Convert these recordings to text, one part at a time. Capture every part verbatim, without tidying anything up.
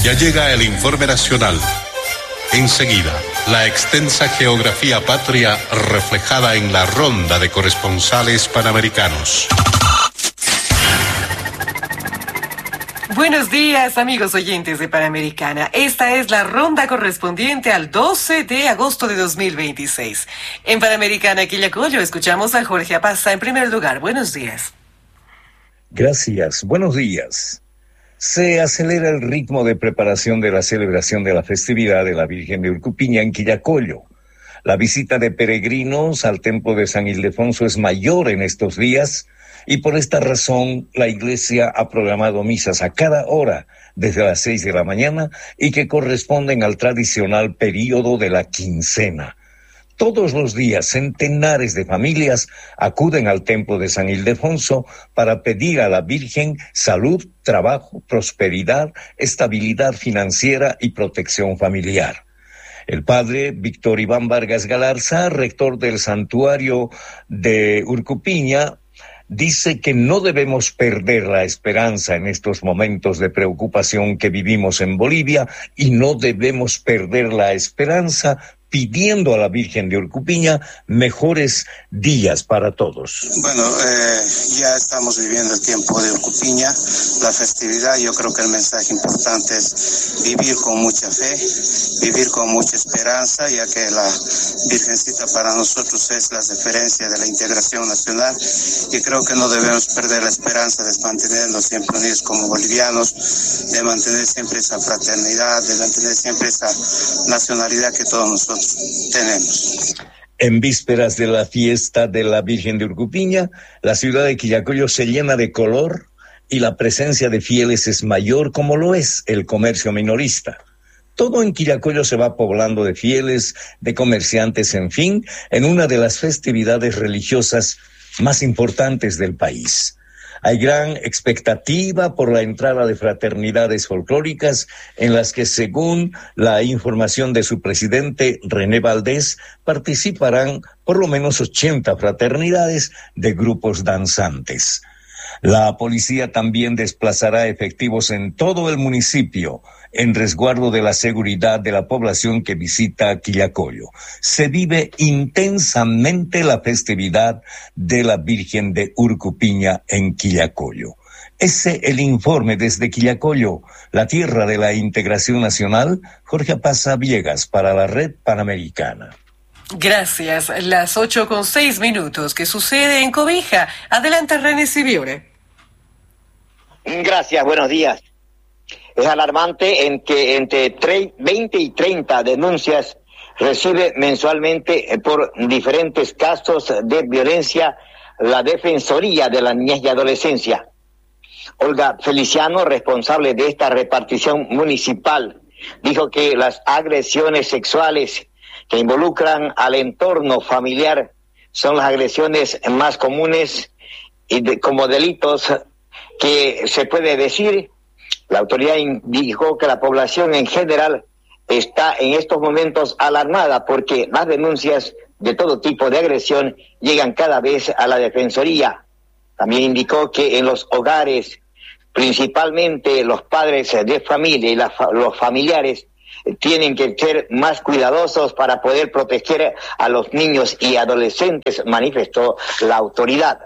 Ya llega el informe nacional. Enseguida, la extensa geografía patria reflejada en la ronda de corresponsales panamericanos. Buenos días, amigos oyentes de Panamericana. Esta es la ronda correspondiente al doce de agosto de dos mil veintiséis. En Panamericana Quillacollo escuchamos a Jorge Apaza en primer lugar. Buenos días. Gracias. Buenos días. Se acelera el ritmo de preparación de la celebración de la festividad de la Virgen de Urcupiña en Quillacollo. La visita de peregrinos al templo de San Ildefonso es mayor en estos días y por esta razón la iglesia ha programado misas a cada hora desde las seis de la mañana y que corresponden al tradicional período de la quincena. Todos los días, centenares de familias acuden al templo de San Ildefonso para pedir a la Virgen salud, trabajo, prosperidad, estabilidad financiera y protección familiar. El padre Víctor Iván Vargas Galarza, rector del santuario de Urcupiña, dice que no debemos perder la esperanza en estos momentos de preocupación que vivimos en Bolivia y no debemos perder la esperanza pidiendo a la Virgen de Urcupiña mejores días para todos. Bueno, eh, ya estamos viviendo el tiempo de Urcupiña, la festividad. Yo creo que el mensaje importante es vivir con mucha fe, vivir con mucha esperanza, ya que la Virgencita para nosotros es la referencia de la integración nacional y creo que no debemos perder la esperanza de mantenernos siempre unidos como bolivianos, de mantener siempre esa fraternidad, de mantener siempre esa nacionalidad que todos nosotros tenemos. En vísperas de la fiesta de la Virgen de Urcupiña, la ciudad de Quillacollo se llena de color y la presencia de fieles es mayor, como lo es el comercio minorista. Todo en Quillacollo se va poblando de fieles, de comerciantes, en fin, en una de las festividades religiosas más importantes del país. Hay gran expectativa por la entrada de fraternidades folclóricas en las que, según la información de su presidente René Valdés, participarán por lo menos ochenta fraternidades de grupos danzantes. La policía también desplazará efectivos en todo el municipio en resguardo de la seguridad de la población que visita Quillacollo. Se vive intensamente la festividad de la Virgen de Urcupiña en Quillacollo. Ese el informe desde Quillacollo, la tierra de la integración nacional. Jorge Apaza Villegas para la Red Panamericana. Gracias. Las ocho con seis minutos. ¿Qué sucede en Cobija? Adelante, René Sibiore. Gracias, buenos días. Es alarmante en que entre veinte y treinta denuncias recibe mensualmente por diferentes casos de violencia la Defensoría de la Niñez y Adolescencia. Olga Feliciano, responsable de esta repartición municipal, dijo que las agresiones sexuales que involucran al entorno familiar son las agresiones más comunes y de, como delitos que se puede decir. La autoridad indicó que la población en general está en estos momentos alarmada porque las denuncias de todo tipo de agresión llegan cada vez a la Defensoría. También indicó que en los hogares, principalmente los padres de familia y la, los familiares, tienen que ser más cuidadosos para poder proteger a los niños y adolescentes, manifestó la autoridad.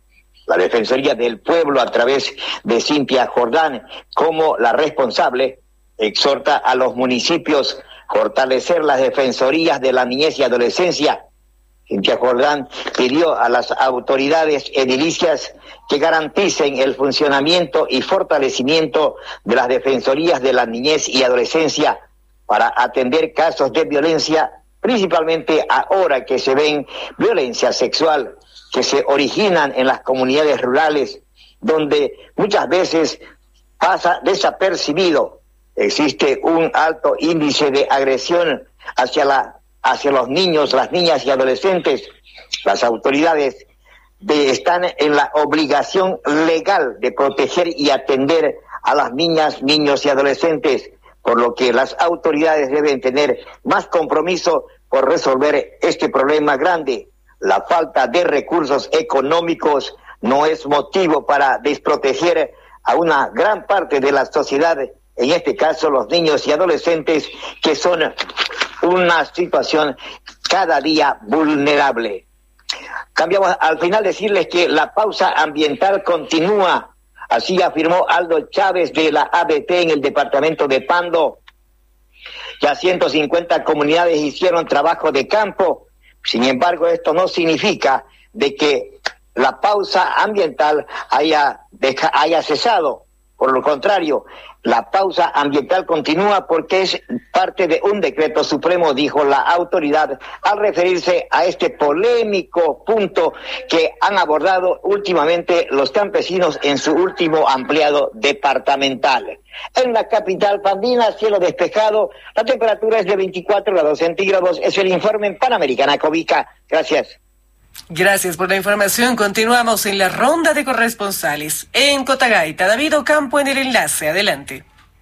La Defensoría del Pueblo, a través de Cintia Jordán, como la responsable, exhorta a los municipios a fortalecer las defensorías de la niñez y adolescencia. Cintia Jordán pidió a las autoridades edilicias que garanticen el funcionamiento y fortalecimiento de las defensorías de la niñez y adolescencia para atender casos de violencia, principalmente ahora que se ven violencia sexual que se originan en las comunidades rurales, donde muchas veces pasa desapercibido. Existe un alto índice de agresión hacia la hacia los niños, las niñas y adolescentes. Las autoridades de, están en la obligación legal de proteger y atender a las niñas, niños y adolescentes, por lo que las autoridades deben tener más compromiso por resolver este problema grande. La falta de recursos económicos no es motivo para desproteger a una gran parte de la sociedad en este caso los niños y adolescentes, que son una situación cada día vulnerable. Cambiamos al final decirles que la pausa ambiental continúa, así afirmó Aldo Chávez de la A B T en el departamento de Pando. Ya ciento cincuenta comunidades hicieron trabajo de campo. Sin embargo, esto no significa de que la pausa ambiental haya, deja, haya cesado. Por lo contrario, la pausa ambiental continúa porque es parte de un decreto supremo, dijo la autoridad, al referirse a este polémico punto que han abordado últimamente los campesinos en su último ampliado departamental. En la capital pandina, cielo despejado, la temperatura es de veinticuatro grados centígrados, es el informe en Panamericana Covica. Gracias. Gracias por la información. Continuamos en la ronda de corresponsales. En Cotagaita, David Ocampo en el enlace. Adelante.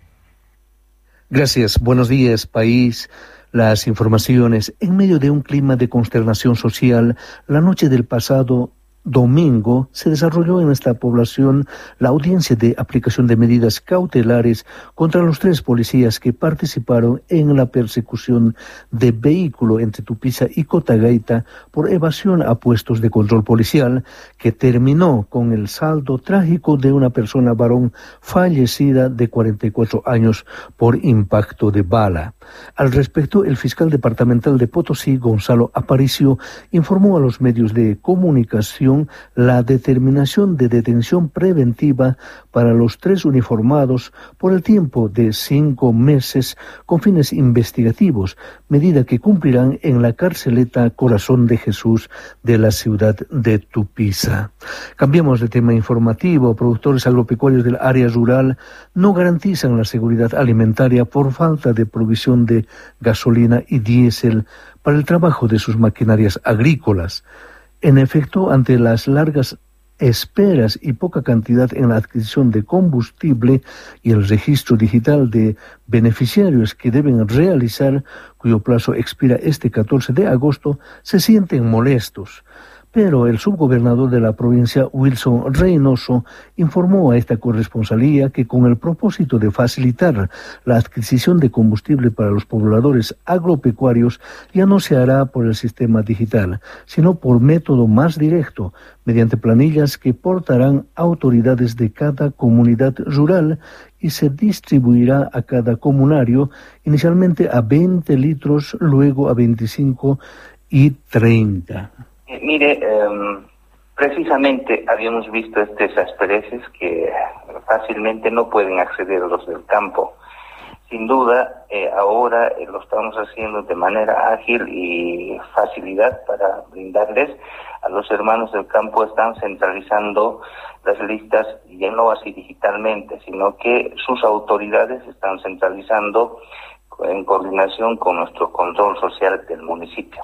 Gracias. Buenos días, país. Las informaciones. En medio de un clima de consternación social, la noche del pasado domingo se desarrolló en esta población la audiencia de aplicación de medidas cautelares contra los tres policías que participaron en la persecución de vehículo entre Tupiza y Cotagaita por evasión a puestos de control policial, que terminó con el saldo trágico de una persona varón fallecida de cuarenta y cuatro años por impacto de bala. Al respecto, el fiscal departamental de Potosí, Gonzalo Aparicio, informó a los medios de comunicación la determinación de detención preventiva para los tres uniformados por el tiempo de cinco meses con fines investigativos, medida que cumplirán en la carceleta Corazón de Jesús de la ciudad de Tupiza. Cambiamos de tema informativo. Productores agropecuarios del área rural no garantizan la seguridad alimentaria por falta de provisión de gasolina y diésel para el trabajo de sus maquinarias agrícolas. En efecto, ante las largas esperas y poca cantidad en la adquisición de combustible y el registro digital de beneficiarios que deben realizar, cuyo plazo expira este catorce de agosto, se sienten molestos. Pero el subgobernador de la provincia, Wilson Reynoso, informó a esta corresponsalía que con el propósito de facilitar la adquisición de combustible para los pobladores agropecuarios, ya no se hará por el sistema digital, sino por método más directo, mediante planillas que portarán autoridades de cada comunidad rural y se distribuirá a cada comunario, inicialmente a veinte litros, luego a veinticinco y treinta. Mire, eh, precisamente habíamos visto estas asperezas que fácilmente no pueden acceder a los del campo. Sin duda, eh, ahora eh, lo estamos haciendo de manera ágil y facilidad para brindarles a los hermanos del campo. Están centralizando las listas, ya no así digitalmente, sino que sus autoridades están centralizando en coordinación con nuestro control social del municipio.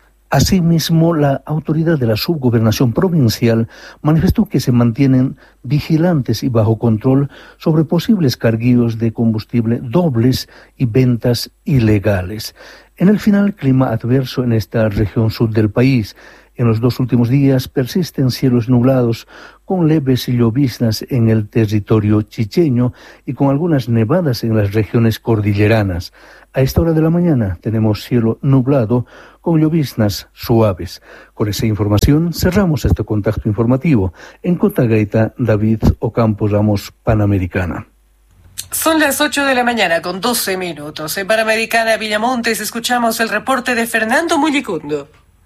Asimismo, la autoridad de la subgobernación provincial manifestó que se mantienen vigilantes y bajo control sobre posibles carguíos de combustible dobles y ventas ilegales. En el final, clima adverso en esta región sur del país. En los dos últimos días persisten cielos nublados con leves lloviznas en el territorio chicheño y con algunas nevadas en las regiones cordilleranas. A esta hora de la mañana tenemos cielo nublado con lloviznas suaves. Con esa información cerramos este contacto informativo. En Cotagaita, David Ocampo Ramos, Panamericana. Son las ocho de la mañana con doce minutos. En Panamericana Villamontes escuchamos el reporte de Fernando Mullicundo.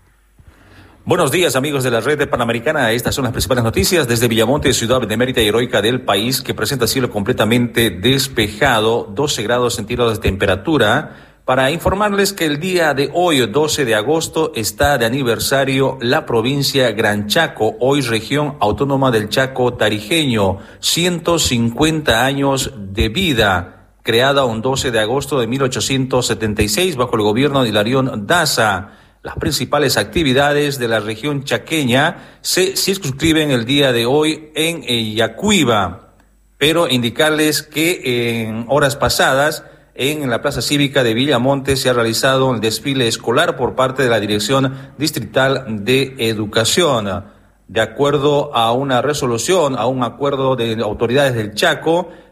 Buenos días, amigos de la red de Panamericana. Estas son las principales noticias desde Villamonte, ciudad benemérita y heroica del país, que presenta cielo completamente despejado, doce grados centígrados de temperatura. Para informarles que el día de hoy, doce de agosto, está de aniversario la provincia Gran Chaco, hoy región autónoma del Chaco Tarijeño, ciento cincuenta años de vida, creada un doce de agosto de mil ochocientos setenta y seis bajo el gobierno de Hilarión Daza. Las principales actividades de la región chaqueña se circunscriben el día de hoy en eh, Yacuiba, pero indicarles que en horas pasadas en la Plaza Cívica de Villamonte se ha realizado el desfile escolar por parte de la Dirección Distrital de Educación. De acuerdo a una resolución, a un acuerdo de autoridades del Chaco,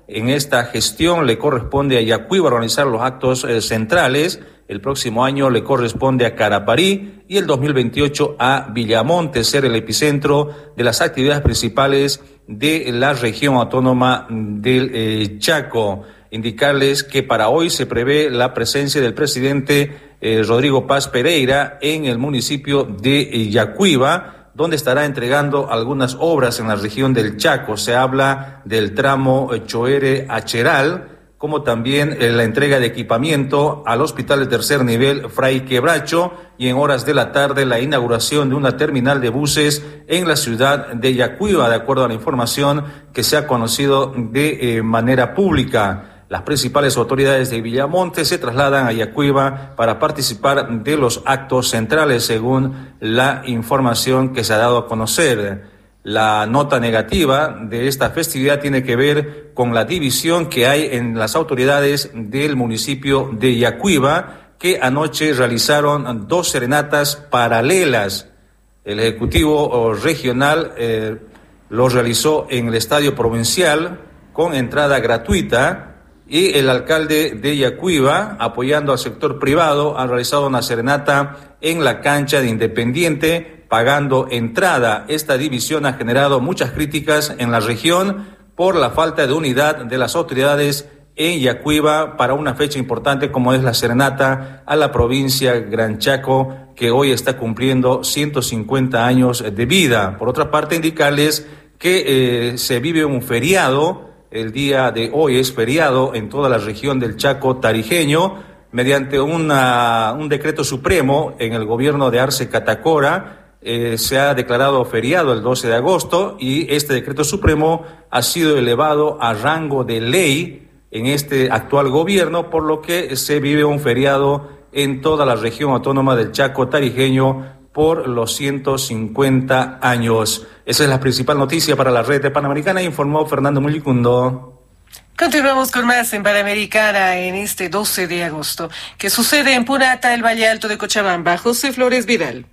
En esta gestión le corresponde a Yacuiba organizar los actos eh, centrales. El próximo año le corresponde a Caraparí y el dos mil veintiocho a Villamonte ser el epicentro de las actividades principales de la región autónoma del eh, Chaco. Indicarles que para hoy se prevé la presencia del presidente eh, Rodrigo Paz Pereira en el municipio de eh, Yacuiba, donde estará entregando algunas obras en la región del Chaco. Se habla del tramo eh, Choere-Acheral, como también eh, la entrega de equipamiento al hospital de tercer nivel Fray Quebracho, y en horas de la tarde la inauguración de una terminal de buses en la ciudad de Yacuiba, de acuerdo a la información que se ha conocido de eh, manera pública. Las principales autoridades de Villamonte se trasladan a Yacuiba para participar de los actos centrales, según la información que se ha dado a conocer. La nota negativa de esta festividad tiene que ver con la división que hay en las autoridades del municipio de Yacuiba, que anoche realizaron dos serenatas paralelas. El Ejecutivo Regional eh, lo realizó en el Estadio Provincial con entrada gratuita, y el alcalde de Yacuiba, apoyando al sector privado, ha realizado una serenata en la cancha de Independiente, pagando entrada. Esta división ha generado muchas críticas en la región por la falta de unidad de las autoridades en Yacuiba para una fecha importante como es la serenata a la provincia Gran Chaco, que hoy está cumpliendo ciento cincuenta años de vida. Por otra parte, indicarles que eh, se vive un feriado. El día de hoy es feriado en toda la región del Chaco tarijeño, mediante una, un decreto supremo en el gobierno de Arce Catacora. Eh, se ha declarado feriado el doce de agosto y este decreto supremo ha sido elevado a rango de ley en este actual gobierno, por lo que se vive un feriado en toda la región autónoma del Chaco tarijeño por los ciento cincuenta años. Esa es la principal noticia para la red de Panamericana, informó Fernando Mulicundo. Continuamos con más en Panamericana en este doce de agosto. ¿Qué sucede en Punata, el Valle Alto de Cochabamba? José Flores Vidal.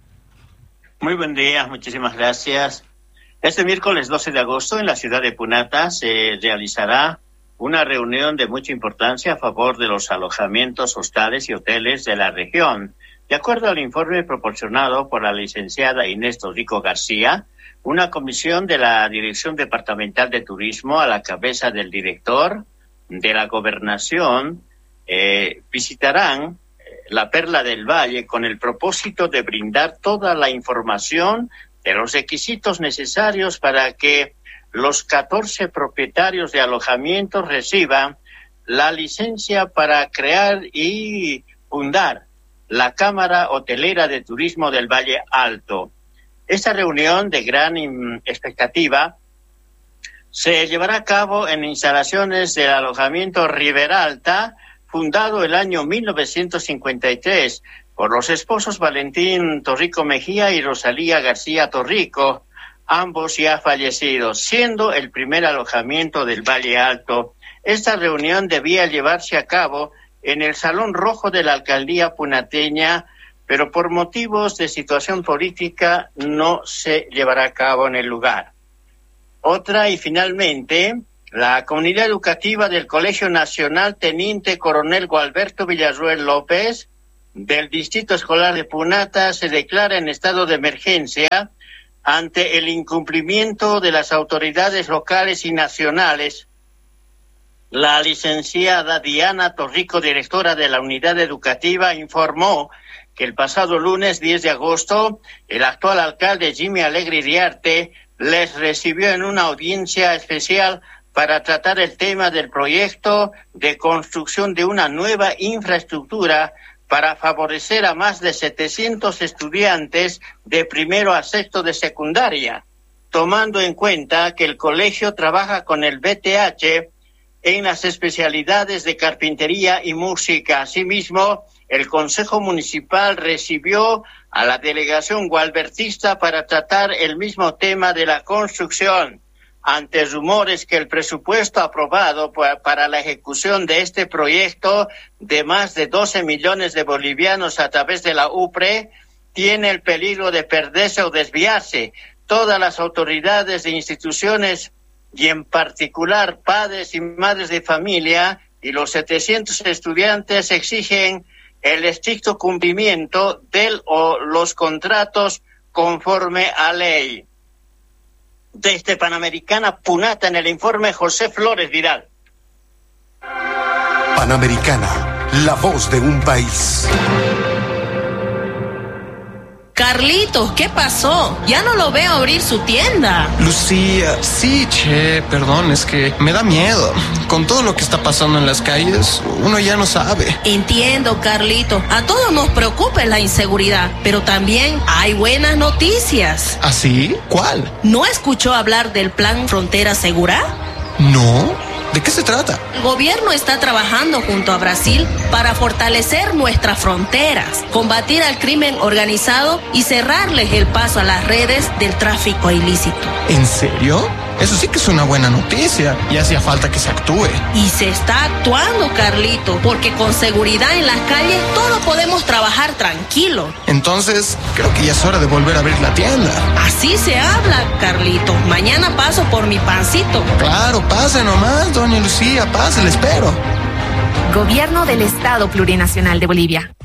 Muy buen día, muchísimas gracias. Este miércoles doce de agosto en la ciudad de Punata se realizará una reunión de mucha importancia a favor de los alojamientos, hostales y hoteles de la región. De acuerdo al informe proporcionado por la licenciada Inés Torrico García, una comisión de la Dirección Departamental de Turismo a la cabeza del director de la Gobernación eh, visitarán la Perla del Valle con el propósito de brindar toda la información de los requisitos necesarios para que los catorce propietarios de alojamientos reciban la licencia para crear y fundar la Cámara Hotelera de Turismo del Valle Alto. Esta reunión de gran expectativa se llevará a cabo en instalaciones del alojamiento Riberalta, fundado el año mil novecientos cincuenta y tres por los esposos Valentín Torrico Mejía y Rosalía García Torrico, ambos ya fallecidos, siendo el primer alojamiento del Valle Alto. Esta reunión debía llevarse a cabo en el Salón Rojo de la Alcaldía punateña, pero por motivos de situación política no se llevará a cabo en el lugar. Otra y finalmente, la comunidad educativa del Colegio Nacional Teniente Coronel Gualberto Villarruel López del Distrito Escolar de Punata se declara en estado de emergencia ante el incumplimiento de las autoridades locales y nacionales. La licenciada Diana Torrico, directora de la unidad educativa, informó que el pasado lunes diez de agosto, el actual alcalde Jimmy Alegre Iriarte les recibió en una audiencia especial para tratar el tema del proyecto de construcción de una nueva infraestructura para favorecer a más de setecientos estudiantes de primero a sexto de secundaria, tomando en cuenta que el colegio trabaja con el B T H en las especialidades de carpintería y música. Asimismo, el Consejo Municipal recibió a la delegación gualbertista para tratar el mismo tema de la construcción. Ante rumores que el presupuesto aprobado para la ejecución de este proyecto de más de doce millones de bolivianos a través de la U P R E tiene el peligro de perderse o desviarse, todas las autoridades e instituciones y en particular padres y madres de familia y los setecientos estudiantes exigen el estricto cumplimiento de los contratos conforme a ley. Desde Panamericana Punata, en el informe José Flores Vidal. Panamericana, la voz de un país. Carlitos, ¿qué pasó? Ya no lo veo abrir su tienda. Lucía, sí, che, perdón, es que me da miedo. Con todo lo que está pasando en las calles, uno ya no sabe. Entiendo, Carlitos. A todos nos preocupa la inseguridad, pero también hay buenas noticias. ¿Ah, sí? ¿Cuál? ¿No escuchó hablar del Plan Frontera Segura? No. ¿De qué se trata? El gobierno está trabajando junto a Brasil para fortalecer nuestras fronteras, combatir al crimen organizado y cerrarles el paso a las redes del tráfico ilícito. ¿En serio? Eso sí que es una buena noticia y hacía falta que se actúe. Y se está actuando, Carlito, porque con seguridad en las calles todos podemos trabajar tranquilo. Entonces, creo que ya es hora de volver a abrir la tienda. Así se habla, Carlito. Mañana paso por mi pancito. Claro, pase nomás, doña Lucía, pase, le espero. Gobierno del Estado Plurinacional de Bolivia.